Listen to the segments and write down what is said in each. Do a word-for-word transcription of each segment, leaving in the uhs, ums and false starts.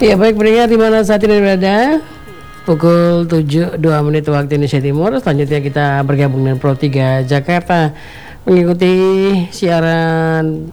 Ya baik pendengar di mana saat ini berada, pukul tujuh dua menit waktu Indonesia Timur. Selanjutnya kita bergabung dengan Pro tiga Jakarta mengikuti siaran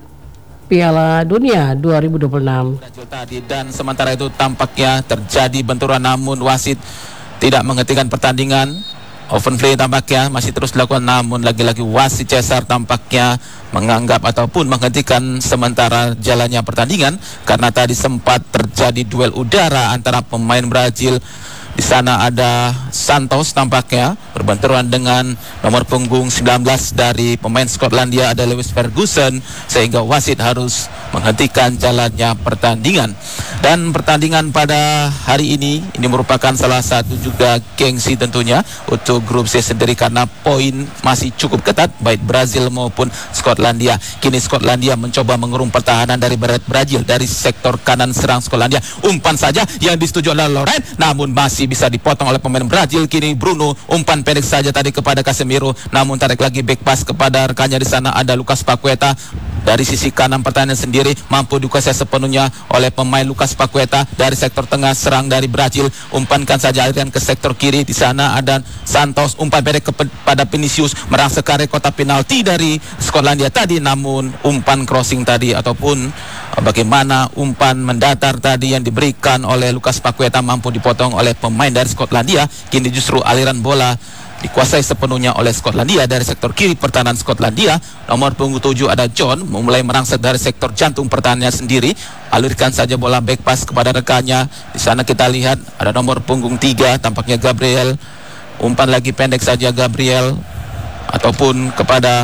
Piala Dunia dua ribu dua puluh enam. Tadi dan sementara itu tampaknya terjadi benturan namun wasit tidak menghentikan pertandingan. Open play tampaknya masih terus dilakukan, namun lagi-lagi wasit Cesar tampaknya menganggap ataupun menghentikan sementara jalannya pertandingan karena tadi sempat terjadi duel udara antara pemain Brazil. Di sana ada Santos tampaknya berbenturan dengan nomor punggung sembilan belas dari pemain Skotlandia, ada Lewis Ferguson, sehingga wasit harus menghentikan jalannya pertandingan. Dan pertandingan pada hari ini ini merupakan salah satu juga gengsi tentunya untuk grup C sendiri karena poin masih cukup ketat baik Brazil maupun Skotlandia. Kini Skotlandia mencoba mengurung pertahanan dari Brazil dari sektor kanan serang Skotlandia. Umpan saja yang disetujui oleh Loren, namun masih bisa dipotong oleh pemain Brazil. Kini Bruno umpan pendek saja tadi kepada Casemiro, namun tarik lagi back pass kepada rekannya. Di sana ada Lucas Paqueta dari sisi kanan pertahanan sendiri, mampu dikuasai sepenuhnya oleh pemain Lucas Paqueta. Dari sektor tengah serang dari Brazil, umpankan saja aliran ke sektor kiri. Di sana ada Santos, umpan pendek kepada Vinicius merangsek ke area kotak penalti dari Skotlandia tadi, namun umpan crossing tadi ataupun bagaimana umpan mendatar tadi yang diberikan oleh Lucas Paqueta mampu dipotong oleh pemain dari Skotlandia. Kini justru aliran bola dikuasai sepenuhnya oleh Skotlandia dari sektor kiri pertahanan Skotlandia. Nomor punggung tujuh ada John memulai merangsek dari sektor jantung pertahanannya sendiri, alirkan saja bola back pass kepada rekannya. Di sana kita lihat ada nomor punggung tiga tampaknya Gabriel, umpan lagi pendek saja Gabriel ataupun kepada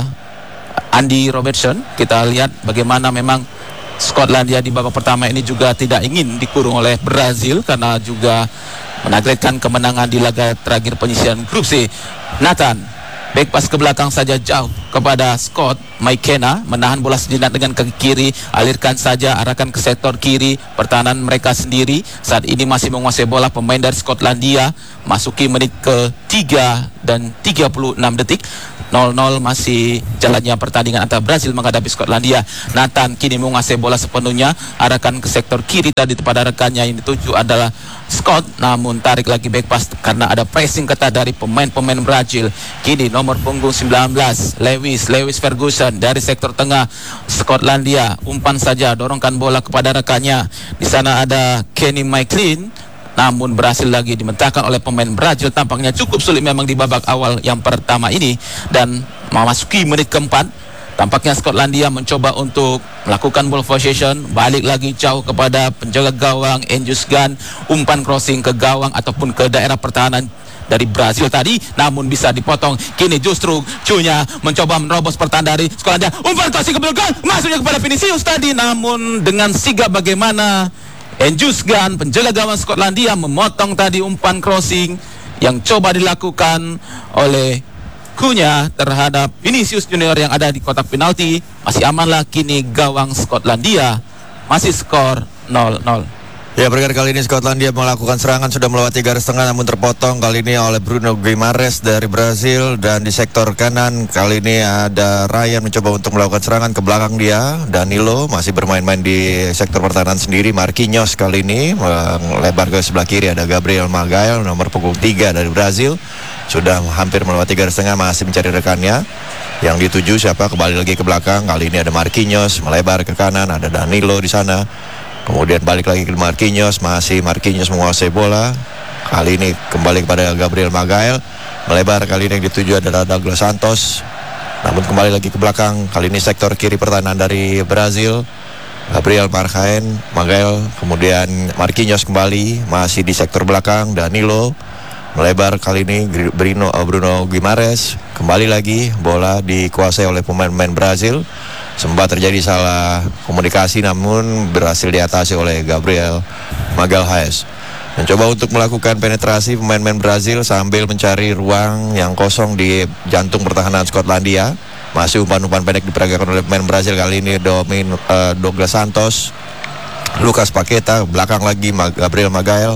Andy Robertson. Kita lihat bagaimana memang Skotlandia di babak pertama ini juga tidak ingin dikurung oleh Brazil karena juga menargetkan kemenangan di laga terakhir penyisian grup C. Nathan back pass ke belakang saja jauh kepada Scott. McKenna menahan bola sejenak dengan kaki kiri, alirkan saja arahkan ke sektor kiri pertahanan mereka sendiri. Saat ini masih menguasai bola pemain dari Skotlandia. Masuki menit ke tiga dan tiga puluh enam detik. nol nol masih jalannya pertandingan antara Brazil menghadapi Skotlandia. Nathan kini menguasai bola sepenuhnya, arahkan ke sektor kiri tadi kepada rekannya yang dituju adalah Scott, namun tarik lagi back pass karena ada pressing ketat dari pemain-pemain Brazil. Kini nomor punggung sembilan belas Lewis Lewis Ferguson dari sektor tengah Skotlandia, umpan saja dorongkan bola kepada rekannya. Di sana ada Kenny McLean, namun berhasil lagi dimentahkan oleh pemain Brazil. Tampaknya cukup sulit memang di babak awal yang pertama ini. Dan memasuki menit keempat, tampaknya Skotlandia mencoba untuk melakukan ball possession, balik lagi jauh kepada penjaga gawang Angus Gunn, umpan crossing ke gawang ataupun ke daerah pertahanan dari Brazil tadi, namun bisa dipotong. Kini justru Cunya mencoba menerobos pertahanan dari Skotlandia, umpan crossing ke belakang, masuknya kepada Vinicius tadi, namun dengan sigap bagaimana Angus Gunn, penjaga gawang Skotlandia, memotong tadi umpan crossing yang coba dilakukan oleh Cunya terhadap Vinicius Junior yang ada di kotak penalti. Masih amanlah kini gawang Skotlandia, masih skor nol nol. Ya, berkali kali ini Skotlandia melakukan serangan sudah melewati garis tengah namun terpotong kali ini oleh Bruno Guimaraes dari Brazil. Dan di sektor kanan kali ini ada Ryan mencoba untuk melakukan serangan ke belakang dia. Danilo masih bermain-main di sektor pertahanan sendiri. Marquinhos kali ini melebar ke sebelah kiri, ada Gabriel Magalhaes nomor punggung tiga dari Brazil. Sudah hampir melewati garis tengah, masih mencari rekannya yang dituju siapa, kembali lagi ke belakang. Kali ini ada Marquinhos melebar ke kanan, ada Danilo di sana. Kemudian balik lagi ke Marquinhos, masih Marquinhos menguasai bola. Kali ini kembali kepada Gabriel Magalhaes, melebar kali ini yang dituju adalah Douglas Santos. Namun kembali lagi ke belakang, kali ini sektor kiri pertahanan dari Brazil. Gabriel Magalhaes, kemudian Marquinhos kembali, masih di sektor belakang. Danilo melebar kali ini Bruno, Bruno Guimaraes. Kembali lagi bola dikuasai oleh pemain-pemain Brazil. Sempat terjadi salah komunikasi namun berhasil diatasi oleh Gabriel Magalhaes. Mencoba untuk melakukan penetrasi pemain-pemain Brazil sambil mencari ruang yang kosong di jantung pertahanan Skotlandia. Masih umpan-umpan pendek diperagakan oleh pemain Brazil. Kali ini Domin, uh, Douglas Santos, Lucas Paqueta, belakang lagi Gabriel Magalhaes.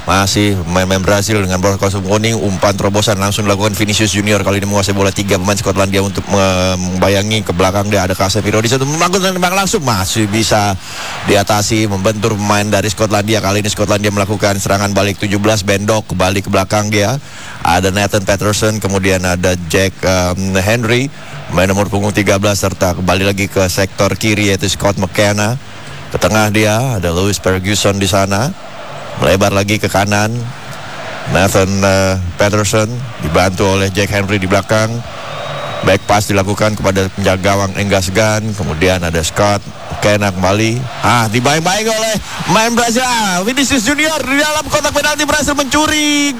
Masih pemain-pemain Brazil dengan bola kostum kuning, umpan terobosan langsung dilakukan Vinicius Junior. Kali ini menguasai bola tiga pemain Skotlandia untuk membayangi ke belakang dia ada Casemiro di satu membangun tembak langsung masih bisa diatasi, membentur pemain dari Skotlandia. Kali ini Skotlandia melakukan serangan balik tujuh belas, bendok kembali ke belakang dia. Ada Nathan Patterson, kemudian ada Jack um, Henry, pemain nomor punggung tiga belas, serta kembali lagi ke sektor kiri yaitu Scott McKenna. Ke tengah dia ada Lewis Ferguson di sana. Melebar lagi ke kanan, Nathan uh, Patterson dibantu oleh Jack Henry di belakang. Back pass dilakukan kepada penjaga gawang Enggas Gunn. Kemudian ada Scott McKenna kembali. Ah, dibayang-bayang oleh main Brazil. Ah, Vinicius Junior di dalam kotak penalti berhasil mencuri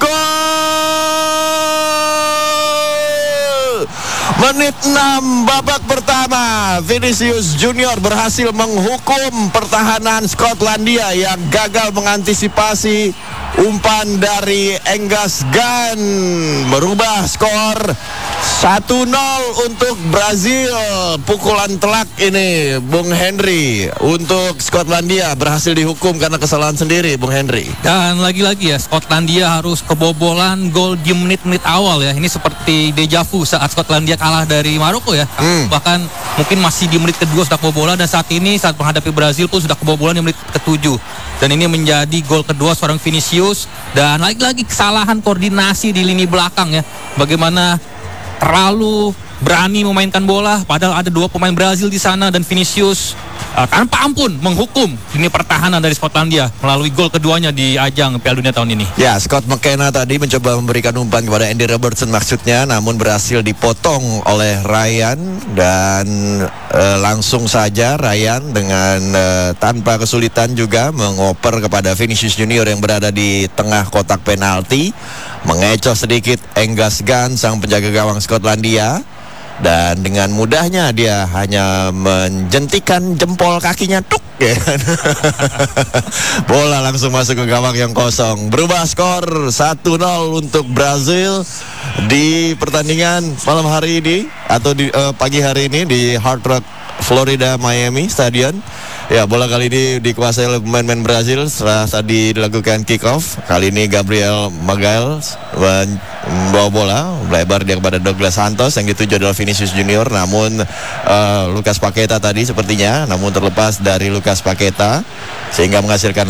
gol. Menit enam babak pertama, Vinicius Junior berhasil menghukum pertahanan Skotlandia yang gagal mengantisipasi umpan dari Enggas Gunn. Merubah skor satu nol untuk Brazil. Pukulan telak ini Bung Henry untuk Skotlandia berhasil dihukum karena kesalahan sendiri Bung Henry. Dan lagi-lagi ya, Skotlandia harus kebobolan gol di menit-menit awal ya. Ini seperti deja vu saat Skotlandia kalah dari Maroko ya. Hmm. Bahkan mungkin masih di menit kedua sudah kebobolan, dan saat ini saat menghadapi Brazil pun sudah kebobolan di menit ketujuh. Dan ini menjadi gol kedua seorang Vinicius, dan lagi-lagi kesalahan koordinasi di lini belakang ya. Bagaimana terlalu berani memainkan bola padahal ada dua pemain Brazil di sana, dan Vinicius uh, tanpa ampun menghukum lini pertahanan dari Skotlandia melalui gol keduanya di ajang Piala Dunia tahun ini. Ya, Scott McKenna tadi mencoba memberikan umpan kepada Andy Robertson maksudnya, namun berhasil dipotong oleh Ryan, dan uh, langsung saja Ryan dengan uh, tanpa kesulitan juga mengoper kepada Vinicius Junior yang berada di tengah kotak penalti, mengecoh sedikit Enggas Gunn sang penjaga gawang Skotlandia. Dan dengan mudahnya dia hanya menjentikan jempol kakinya, tuk ya. Bola langsung masuk ke gawang yang kosong. Berubah skor satu nol untuk Brazil di pertandingan malam hari ini atau di uh, pagi hari ini di Hard Rock Florida Miami Stadion. Ya, bola kali ini dikuasai oleh pemain-pemain Brazil setelah tadi dilakukan kick off. Kali ini Gabriel Magalhães membawa bola, melebar dia kepada Douglas Santos, yang dituju adalah Vinicius Junior. Namun uh, Lucas Paqueta tadi sepertinya, namun terlepas dari Lucas Paqueta sehingga menghasilkan